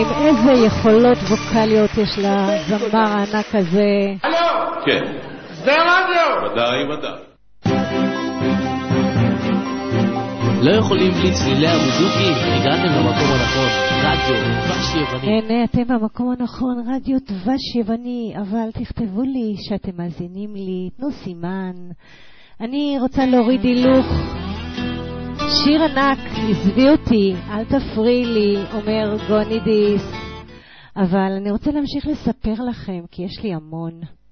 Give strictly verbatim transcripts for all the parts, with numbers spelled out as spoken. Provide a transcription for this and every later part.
איזה יכולות ווקליות יש לזמר הענק הזה. הלו! כן. זה רדיו! ודאי, ודאי. לא יכולים בלי צלילי הבוזוקי, הגעתם למקום הנכון, רדיו דבש יווני. הנה, אתם במקום הנכון, רדיו דבש יווני, אבל תכתבו לי שאתם מאזינים לי, תנו סימן. אני רוצה להוריד הילוך. שיר ענק, עזבי אותי, אל תפריעי לי, אומר גונידיס. אבל אני רוצה להמשיך לספר לכם, כי יש לי המון.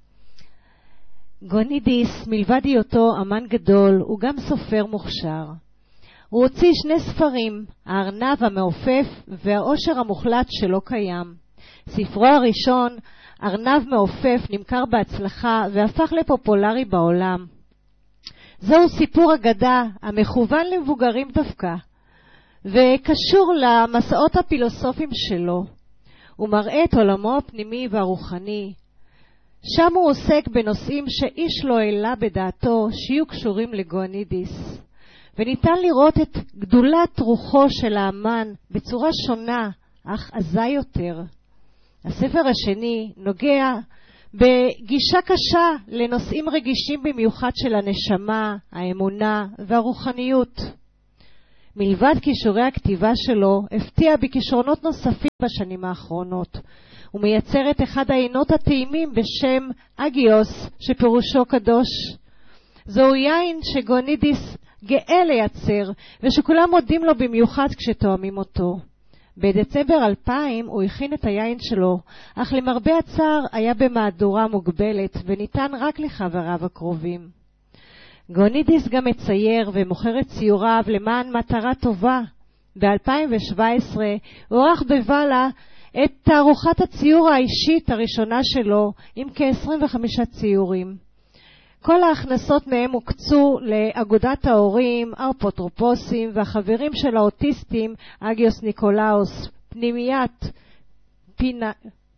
גונידיס, מלבד היותו אמן גדול, הוא גם סופר מוכשר. הוא הוציא שני ספרים, הארנב המעופף והאושר המוחלט שלא קיים. ספרו הראשון, ארנב מעופף, נמכר בהצלחה והפך לפופולרי בעולם. זהו סיפור אגדה המכוון למבוגרים דווקא, וקשור למסעות הפילוסופיים שלו. הוא מראה את עולמו הפנימי והרוחני. שם הוא עוסק בנושאים שאיש לא העלה בדעתו שיהיו קשורים לגונידיס. וניתן לראות את גדולת רוחו של האמן בצורה שונה, אך עזה יותר. הספר השני נוגע בגישה קשה לנושאים רגישים במיוחד של הנשמה, האמונה והרוחניות. מלבד כישורי הכתיבה שלו, הפתיע בכישרונות נוספים בשנים האחרונות. הוא מייצר את אחד העינות הטעימים בשם אגיוס, שפירושו קדוש. זהו יין שגונידיס גאה לייצר, ושכולם מודים לו במיוחד כשתואמים אותו. בדצמבר אלפיים הוא הכין את היין שלו, אך למרבה הצער היה במהדורה מוגבלת, וניתן רק לחבריו הקרובים. גונידיס גם מצייר ומוכר את ציוריו למען מטרה טובה. ב-אלפיים שבע עשרה הוא ערך בוואלה את תערוכת הציור האישית הראשונה שלו, עם כ-עשרים וחמישה ציורים. כל ההכנסות מהם הוקצו לאגודת ההורים, האפוטרופוסים והחברים של האוטיסטים, אגיוס ניקולאוס, פנימיית פינה,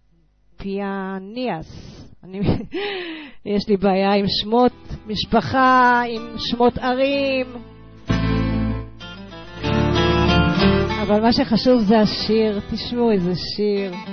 פיאניאס. אני, יש לי בעיה עם שמות משפחה, עם שמות ערים. אבל מה שחשוב זה השיר, תשמעו איזה שיר.